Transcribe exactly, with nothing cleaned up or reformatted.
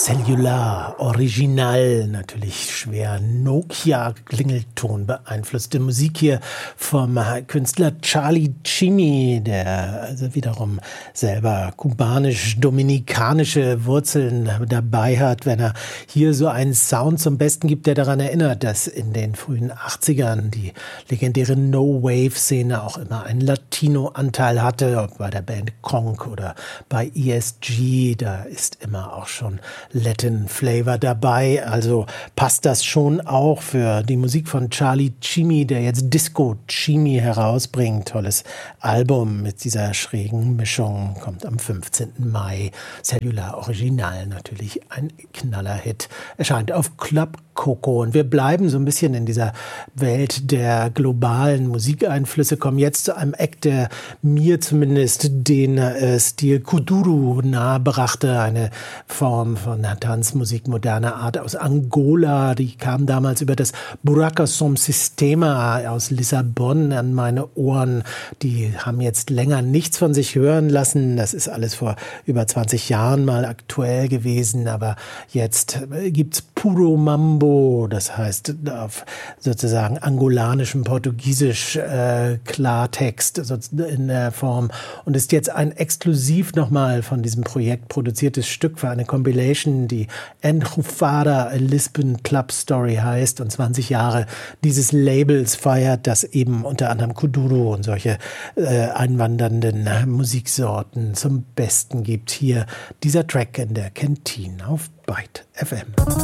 Cellular, original, natürlich schwer Nokia-Klingelton beeinflusste Musik hier vom Künstler Charlie Chimi, der also wiederum selber kubanisch-dominikanische Wurzeln dabei hat, wenn er hier so einen Sound zum Besten gibt, der daran erinnert, dass in den frühen achtzigern die legendäre No-Wave-Szene auch immer einen Latino-Anteil hatte, ob bei der Band Konk oder bei E S G, da ist immer auch schon Latin Flavor dabei, also passt das schon auch für die Musik von Charlie Chimi, der jetzt Disco Chimi herausbringt. Tolles Album mit dieser schrägen Mischung, kommt am fünfzehnten Mai. Cellular Original, natürlich ein Knallerhit, erscheint auf Club Coco. Und wir bleiben so ein bisschen in dieser Welt der globalen Musikeinflüsse, kommen jetzt zu einem Act, der mir zumindest den äh, Stil Kuduro nahebrachte, eine Form von Tanzmusik moderner Art aus Angola. Die kam damals über das Buraca Som Sistema aus Lissabon an meine Ohren. Die haben jetzt länger nichts von sich hören lassen. Das ist alles vor über zwanzig Jahren mal aktuell gewesen, aber jetzt gibt's Puro Mambo, das heißt auf sozusagen angolanischem Portugiesisch äh, Klartext in der Form und ist jetzt ein exklusiv nochmal von diesem Projekt produziertes Stück für eine Compilation, die Enjufada Lisbon Club Story heißt und zwanzig Jahre dieses Labels feiert, das eben unter anderem Kuduro und solche äh, einwandernden Musiksorten zum Besten gibt. Hier dieser Track in der Kantine auf Byte F M.